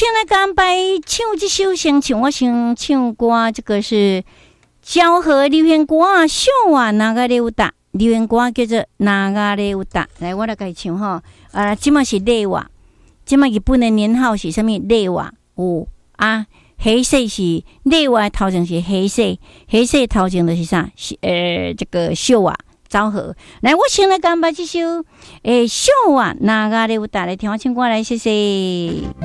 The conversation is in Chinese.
先来甘拜唱这首，先唱我先唱歌，这个是昭和流行歌啊，秀啊那个流达流行歌叫做那个流达。来，我来给唱哈。今嘛是内话，今嘛日本的年号是什么？内话有啊。黑色是内话头前是黑色，黑色头前就是啥？是这个秀啊。昭和，来，我先来甘拜这首秀啊那个流达来听我唱歌来，谢谢。